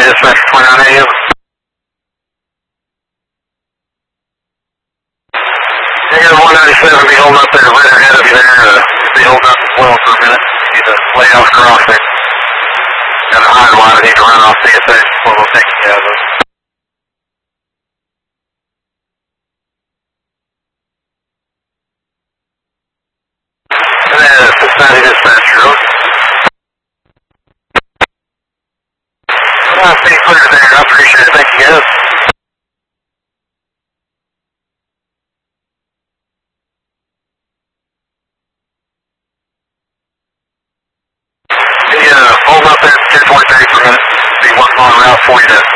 dispatch 29 AM. Hangar 197, be holding up there right ahead of you there. Be holding up as well for a minute. You need to lay out crossing. Got a hard line, I need to run off CSA before we'll take you out of it. And then Cincinnati dispatch, road. Stay clear there, I appreciate it. Thank you guys. Hold up there 10.3 for a minute. Be working on route 40 to